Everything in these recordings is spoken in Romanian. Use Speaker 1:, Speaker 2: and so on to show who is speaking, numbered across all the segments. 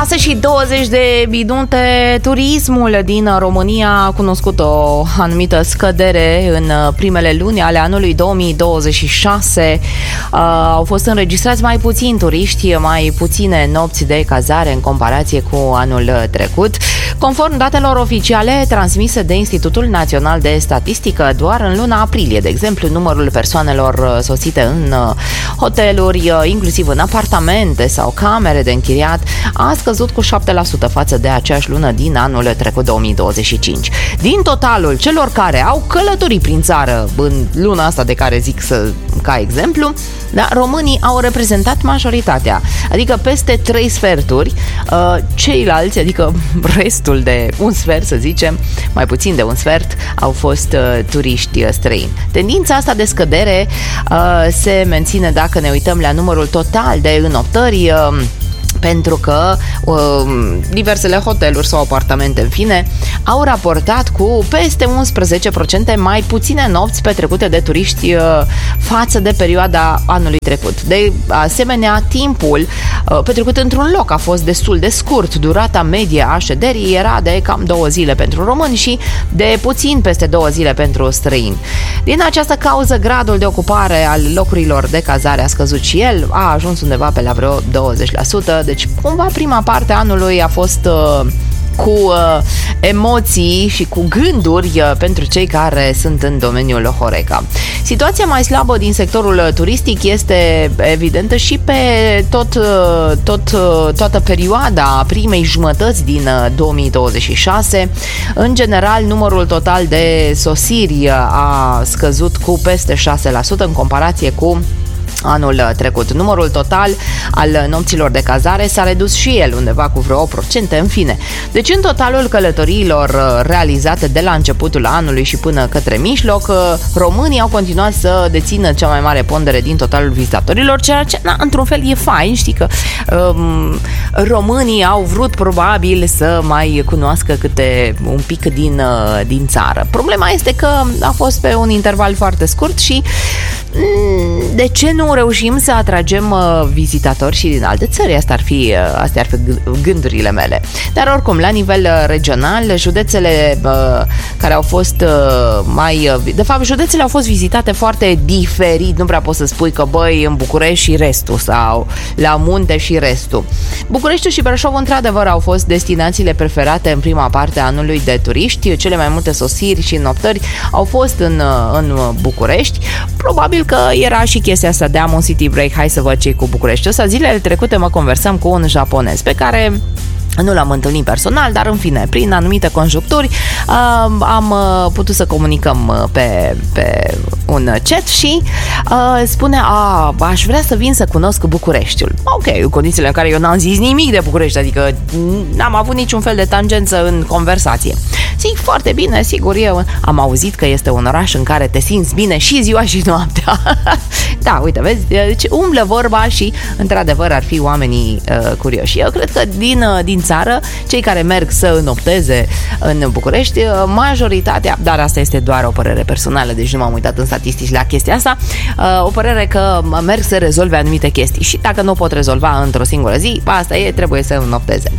Speaker 1: Și 20 de minute. Turismul din România a cunoscut o anumită scădere în primele luni ale anului 2026. Au fost înregistrați mai puțini turiști, mai puține nopți de cazare în comparație cu anul trecut. Conform datelor oficiale transmise de Institutul Național de Statistică, doar în luna aprilie, de exemplu, numărul persoanelor sosite în hoteluri, inclusiv în apartamente sau camere de închiriat, a scăzut cu 7% față de aceeași lună din anul trecut 2025. Din totalul celor care au călătorit prin țară în luna asta de care zic ca exemplu, da, românii au reprezentat majoritatea, adică peste 3 sferturi, ceilalți, adică restul de un sfert, să zicem, mai puțin de un sfert, au fost turiști străini. Tendința asta de scădere se menține dacă ne uităm la numărul total de înoptări, pentru că diversele hoteluri sau apartamente, în fine, au raportat cu peste 11% mai puține nopți petrecute de turiști față de perioada anului trecut. De asemenea, timpul petrecut într-un loc a fost destul de scurt. Durata medie a șederii era de cam 2 zile pentru români și de puțin peste 2 zile pentru străini. Din această cauză, gradul de ocupare al locurilor de cazare a scăzut și el, a ajuns undeva pe la vreo 20%. Deci, cumva, prima parte a anului a fost cu emoții și cu gânduri pentru cei care sunt în domeniul Horeca. Situația mai slabă din sectorul turistic este evidentă și pe toată perioada primei jumătăți din 2026. În general, numărul total de sosiri a scăzut cu peste 6% în comparație cu anul trecut. Numărul total al nopților de cazare s-a redus și el undeva cu vreo 8%, în fine. Deci, în totalul călătoriilor realizate de la începutul anului și până către mijloc, românii au continuat să dețină cea mai mare pondere din totalul vizitatorilor, ceea ce, într-un fel, e fain. Știi că românii au vrut probabil să mai cunoască câte un pic din țară. Problema este că a fost pe un interval foarte scurt și de ce nu reușim să atragem vizitatori și din alte țări? Astea ar fi gândurile mele. Dar oricum, la nivel regional, județele care au fost de fapt, județele au fost vizitate foarte diferit. Nu prea poți să spui că, băi, în București și restul sau la munte și restul. Bucureștiul și Brașov, într-adevăr, au fost destinațiile preferate în prima parte a anului de turiști. Cele mai multe sosiri și înoptări au fost în București. Probabil că era și chestia asta de am un city break, hai să văd ce-i cu București. Zilele trecute mă conversam cu un japonez pe care nu l-am întâlnit personal, dar în fine, prin anumite conjuncturi am putut să comunicăm pe un chat și spune, aș vrea să vin să cunosc Bucureștiul. Ok, în condițiile în care eu n-am zis nimic de București, adică n-am avut niciun fel de tangență în conversație. Zic, foarte bine, sigur, eu am auzit că este un oraș în care te simți bine și ziua și noaptea. Da, uite, vezi, deci umblă vorba și, într-adevăr, ar fi oamenii curioși. Eu cred că din țară, cei care merg să înopteze în București, majoritatea, dar asta este doar o părere personală, deci nu m-am uitat în statistici la chestia asta, o părere că merg să rezolve anumite chestii și dacă nu pot rezolva într-o singură zi, asta e, trebuie să înopteze.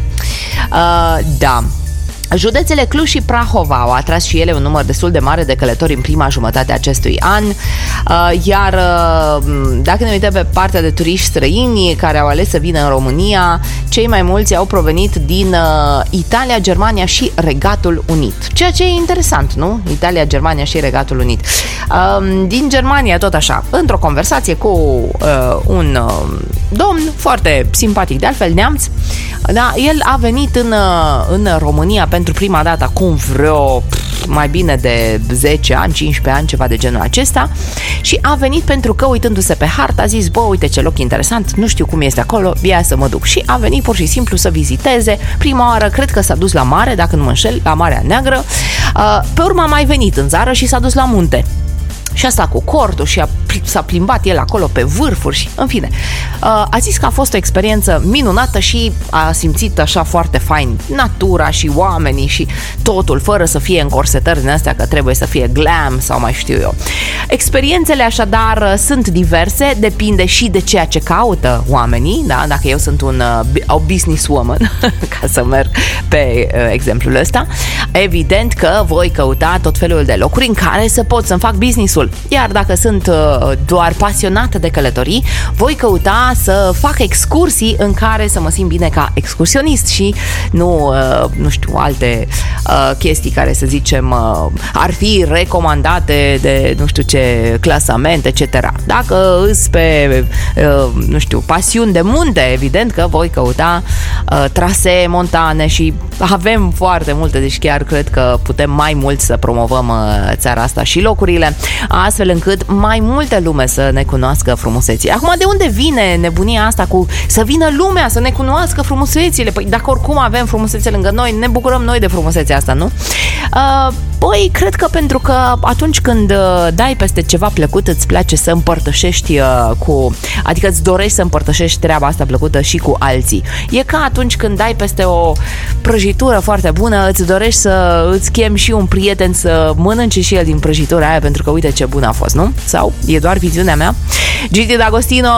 Speaker 1: Da. Județele Cluj și Prahova au atras și ele un număr destul de mare de călători în prima jumătate a acestui an, iar dacă ne uităm pe partea de turiști străini care au ales să vină în România, cei mai mulți au provenit din Italia, Germania și Regatul Unit. Ceea ce e interesant, nu? Italia, Germania și Regatul Unit. Din Germania, tot așa, într-o conversație cu un domn foarte simpatic, de altfel neamț, da, el a venit în România pentru prima dată acum vreo mai bine de 10 ani, 15 ani, ceva de genul acesta, și a venit pentru că, uitându-se pe hartă, a zis, bă, uite ce loc interesant, nu știu cum este acolo, ia să mă duc. Și a venit pur și simplu să viziteze. Prima oară cred că s-a dus la mare, dacă nu mă înșel, la Marea Neagră. Pe urmă a mai venit în țară și s-a dus la munte. Și asta cu cortul și s-a plimbat el acolo pe vârfuri și, în fine, a zis că a fost o experiență minunată și a simțit așa foarte fain natura și oamenii și totul, fără să fie încorsetări din astea că trebuie să fie glam sau mai știu eu. Experiențele așadar sunt diverse, depinde și de ceea ce caută oamenii, da? Dacă eu sunt o businesswoman, ca să merg pe exemplul ăsta, evident că voi căuta tot felul de locuri în care să pot să-mi fac business-ul. Iar dacă sunt doar pasionată de călătorii, voi căuta să fac excursii în care să mă simt bine ca excursionist și nu știu, alte chestii care, să zicem, ar fi recomandate de nu știu ce clasament, etc. Dacă îs pe, nu știu, pasiuni de munte, evident că voi căuta trasee montane și avem foarte multe, deci chiar cred că putem mai mult să promovăm țara asta și locurile, astfel încât mai multă lume să ne cunoască frumusețile. Acum, de unde vine nebunia asta cu să vină lumea să ne cunoască frumusețile? Păi dacă oricum avem frumusețe lângă noi, ne bucurăm noi de frumusețea asta, nu? Păi, cred că pentru că atunci când dai peste ceva plăcut, îți place să împărtășești adică îți dorești să împărtășești treaba asta plăcută și cu alții. E ca atunci când dai peste o prăjitură foarte bună, îți dorești să îți chemi și un prieten să mănânce și el din prăjitura aia pentru că uite ce bună a fost, nu? Sau e doar viziunea mea? Gigi D'Agostino